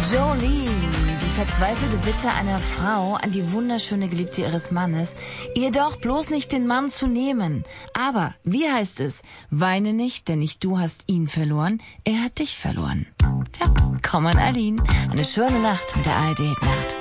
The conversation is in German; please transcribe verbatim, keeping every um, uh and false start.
Jolene, die verzweifelte Bitte einer Frau an die wunderschöne Geliebte ihres Mannes, ihr doch bloß nicht den Mann zu nehmen. Aber, wie heißt es? Weine nicht, denn nicht du hast ihn verloren, er hat dich verloren. Ja, komm an Aline. Eine schöne Nacht mit der A R D Nacht.